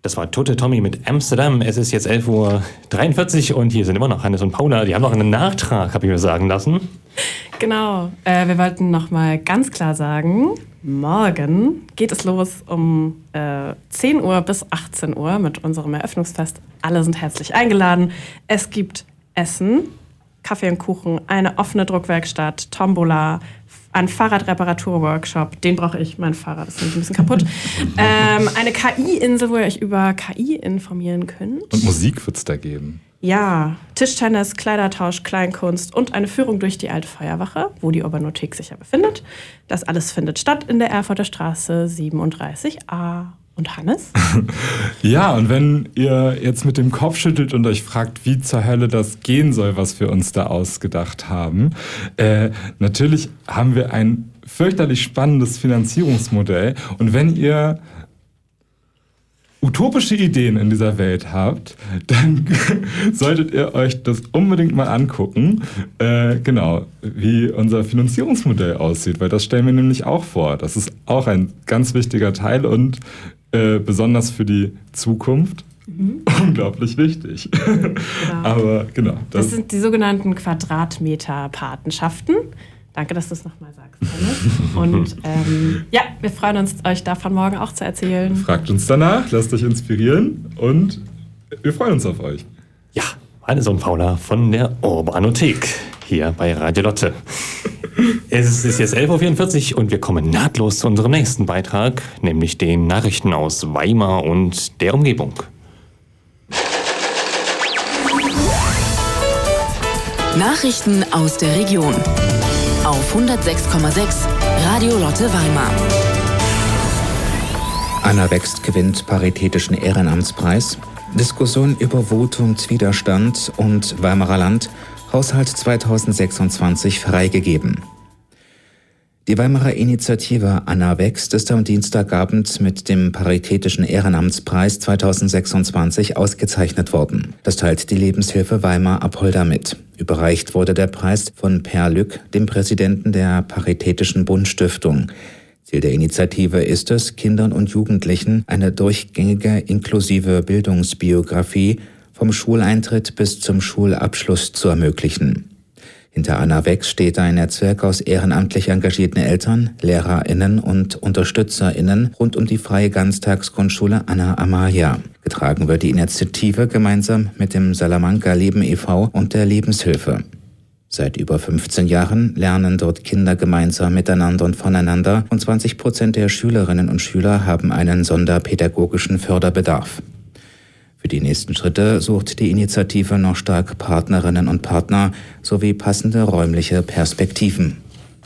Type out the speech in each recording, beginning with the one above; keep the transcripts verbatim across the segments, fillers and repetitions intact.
Das war Tote Tommy mit Amsterdam. Es ist jetzt elf Uhr dreiundvierzig und hier sind immer noch Hannes und Paula. Die haben noch einen Nachtrag, habe ich mir sagen lassen. Genau. Äh, wir wollten noch mal ganz klar sagen, morgen geht es los um äh, zehn Uhr bis achtzehn Uhr mit unserem Eröffnungsfest. Alle sind herzlich eingeladen. Es gibt Essen, Kaffee und Kuchen, eine offene Druckwerkstatt, Tombola, ein Fahrradreparaturworkshop. Den brauche ich, mein Fahrrad ist ein bisschen kaputt. ähm, eine K I-Insel, wo ihr euch über K I informieren könnt. Und Musik wird es da geben. Ja, Tischtennis, Kleidertausch, Kleinkunst und eine Führung durch die alte Feuerwache, wo die Uranothek sich ja befindet. Das alles findet statt in der Erfurter Straße siebenunddreißig a. Und Hannes? Ja, und wenn ihr jetzt mit dem Kopf schüttelt und euch fragt, wie zur Hölle das gehen soll, was wir uns da ausgedacht haben, äh, natürlich haben wir ein fürchterlich spannendes Finanzierungsmodell. Und wenn ihr utopische Ideen in dieser Welt habt, dann solltet ihr euch das unbedingt mal angucken, äh, genau, wie unser Finanzierungsmodell aussieht, weil das stellen wir nämlich auch vor. Das ist auch ein ganz wichtiger Teil und äh, besonders für die Zukunft mhm. unglaublich wichtig. Genau. Aber genau. Das, das sind die sogenannten Quadratmeter-Patenschaften. Danke, dass du es nochmal sagst, Hannes. Und ähm, ja, wir freuen uns, euch davon morgen auch zu erzählen. Fragt uns danach, lasst euch inspirieren und wir freuen uns auf euch. Ja, Hannes und Paula von der Uranothek hier bei Radio Lotte. Es ist jetzt elf Uhr vierundvierzig und wir kommen nahtlos zu unserem nächsten Beitrag, nämlich den Nachrichten aus Weimar und der Umgebung. Nachrichten aus der Region auf hundertsechs Komma sechs Radio Lotte Weimar. Anna Wächst gewinnt Paritätischen Ehrenamtspreis. Diskussion über Wut und Widerstand und Weimarer Land. Haushalt zweitausendsechsundzwanzig freigegeben. Die Weimarer Initiative Anna Wächst ist am Dienstagabend mit dem Paritätischen Ehrenamtspreis zweitausendsechsundzwanzig ausgezeichnet worden. Das teilt die Lebenshilfe Weimar Apolda mit. Überreicht wurde der Preis von Per Lück, dem Präsidenten der Paritätischen Bundstiftung. Ziel der Initiative ist es, Kindern und Jugendlichen eine durchgängige inklusive Bildungsbiografie vom Schuleintritt bis zum Schulabschluss zu ermöglichen. Hinter Anna Wächst steht ein Netzwerk aus ehrenamtlich engagierten Eltern, LehrerInnen und UnterstützerInnen rund um die freie Ganztagsgrundschule Anna Amalia. Getragen wird die Initiative gemeinsam mit dem Salamanca Leben e V und der Lebenshilfe. Seit über fünfzehn Jahren lernen dort Kinder gemeinsam miteinander und voneinander und zwanzig Prozent der Schülerinnen und Schüler haben einen sonderpädagogischen Förderbedarf. Für die nächsten Schritte sucht die Initiative noch stark Partnerinnen und Partner sowie passende räumliche Perspektiven.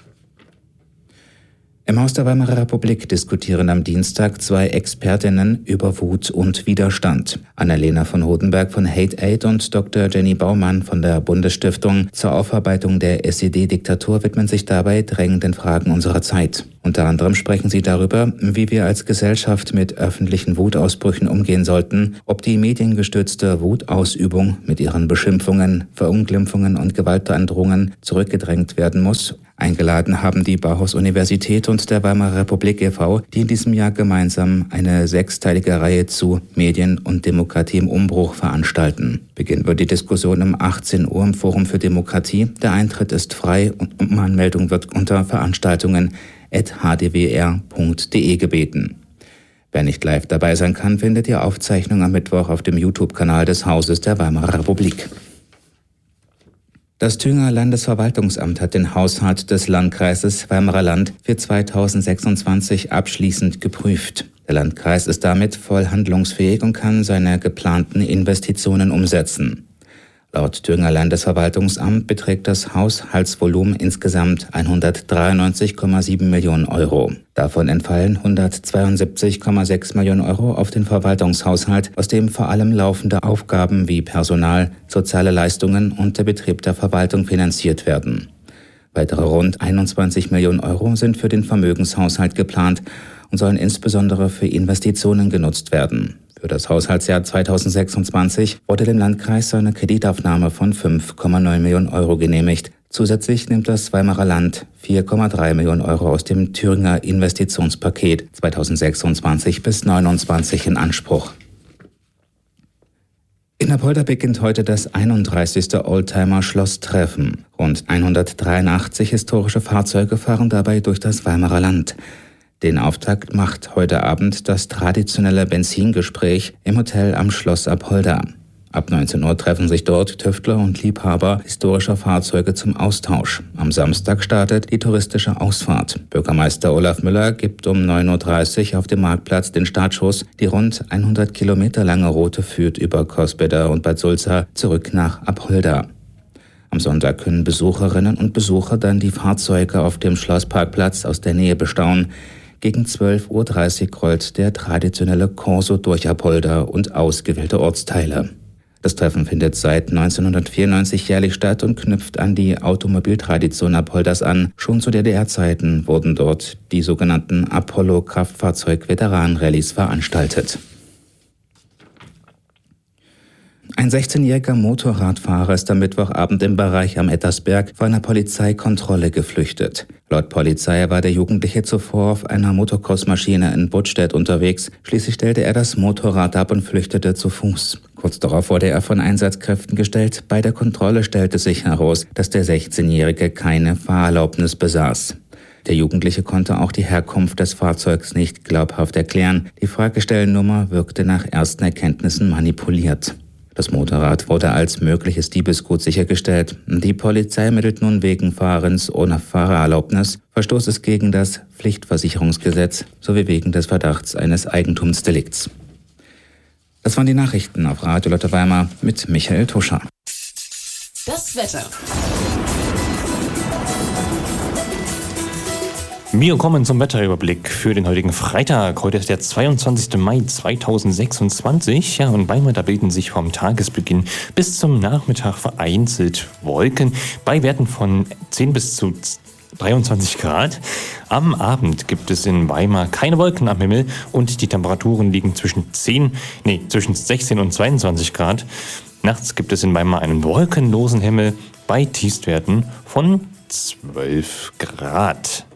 Im Haus der Weimarer Republik diskutieren am Dienstag zwei Expertinnen über Wut und Widerstand. Annalena von Hodenberg von Hate Aid und Doktor Jenny Baumann von der Bundesstiftung zur Aufarbeitung der S E D-Diktatur widmen sich dabei drängenden Fragen unserer Zeit. Unter anderem sprechen sie darüber, wie wir als Gesellschaft mit öffentlichen Wutausbrüchen umgehen sollten, ob die mediengestützte Wutausübung mit ihren Beschimpfungen, Verunglimpfungen und Gewaltandrohungen zurückgedrängt werden muss. Eingeladen haben die Bauhaus-Universität und der Weimarer Republik e V, die in diesem Jahr gemeinsam eine sechsteilige Reihe zu Medien und Demokratie im Umbruch veranstalten. Beginn wird die Diskussion um achtzehn Uhr im Forum für Demokratie. Der Eintritt ist frei und um Anmeldung wird unter Veranstaltungen at h d w r punkt d e gebeten. Wer nicht live dabei sein kann, findet die Aufzeichnung am Mittwoch auf dem YouTube-Kanal des Hauses der Weimarer Republik. Das Thüringer Landesverwaltungsamt hat den Haushalt des Landkreises Weimarer Land für zweitausendsechsundzwanzig abschließend geprüft. Der Landkreis ist damit voll handlungsfähig und kann seine geplanten Investitionen umsetzen. Laut Thüringer Landesverwaltungsamt beträgt das Haushaltsvolumen insgesamt hundertdreiundneunzig Komma sieben Millionen Euro. Davon entfallen hundertzweiundsiebzig Komma sechs Millionen Euro auf den Verwaltungshaushalt, aus dem vor allem laufende Aufgaben wie Personal, soziale Leistungen und der Betrieb der Verwaltung finanziert werden. Weitere rund einundzwanzig Millionen Euro sind für den Vermögenshaushalt geplant und sollen insbesondere für Investitionen genutzt werden. Für das Haushaltsjahr zweitausendsechsundzwanzig wurde dem Landkreis eine Kreditaufnahme von fünf Komma neun Millionen Euro genehmigt. Zusätzlich nimmt das Weimarer Land vier Komma drei Millionen Euro aus dem Thüringer Investitionspaket zweitausendsechsundzwanzig bis neunundzwanzig in Anspruch. In Apolda beginnt heute das einunddreißigste Oldtimer-Schlosstreffen. Rund hundertdreiundachtzig historische Fahrzeuge fahren dabei durch das Weimarer Land. Den Auftakt macht heute Abend das traditionelle Benzingespräch im Hotel am Schloss Apolda. Ab neunzehn Uhr treffen sich dort Tüftler und Liebhaber historischer Fahrzeuge zum Austausch. Am Samstag startet die touristische Ausfahrt. Bürgermeister Olaf Müller gibt um neun Uhr dreißig auf dem Marktplatz den Startschuss. Die rund hundert Kilometer lange Route führt über Coesbedde und Bad Sulza zurück nach Apolda. Am Sonntag können Besucherinnen und Besucher dann die Fahrzeuge auf dem Schlossparkplatz aus der Nähe bestaunen. Gegen zwölf Uhr dreißig rollt der traditionelle Corso durch Apolda und ausgewählte Ortsteile. Das Treffen findet seit neunzehnhundertvierundneunzig jährlich statt und knüpft an die Automobiltradition Apoldas an. Schon zu D D R-Zeiten wurden dort die sogenannten Apollo-Kraftfahrzeug-Veteran-Rallyes veranstaltet. Ein sechzehnjähriger Motorradfahrer ist am Mittwochabend im Bereich am Ettersberg vor einer Polizeikontrolle geflüchtet. Laut Polizei war der Jugendliche zuvor auf einer Motocross-Maschine in Buttstedt unterwegs. Schließlich stellte er das Motorrad ab und flüchtete zu Fuß. Kurz darauf wurde er von Einsatzkräften gestellt. Bei der Kontrolle stellte sich heraus, dass der sechzehnjährige keine Fahrerlaubnis besaß. Der Jugendliche konnte auch die Herkunft des Fahrzeugs nicht glaubhaft erklären. Die Fragestellennummer wirkte nach ersten Erkenntnissen manipuliert. Das Motorrad wurde als mögliches Diebesgut sichergestellt. Die Polizei ermittelt nun wegen Fahrens ohne Fahrerlaubnis, Verstoßes gegen das Pflichtversicherungsgesetz sowie wegen des Verdachts eines Eigentumsdelikts. Das waren die Nachrichten auf Radio Lotte Weimar mit Michael Tuscher. Das Wetter. Wir kommen zum Wetterüberblick für den heutigen Freitag. Heute ist der zweiundzwanzigste Mai zweitausendsechsundzwanzig. Ja, und bei da bilden sich vom Tagesbeginn bis zum Nachmittag vereinzelt Wolken bei Werten von zehn bis zu dreiundzwanzig Grad. Am Abend gibt es in Weimar keine Wolken am Himmel und die Temperaturen liegen zwischen zehn, nee, zwischen sechzehn und zweiundzwanzig Grad. Nachts gibt es in Weimar einen wolkenlosen Himmel bei Tiefstwerten von zwölf Grad.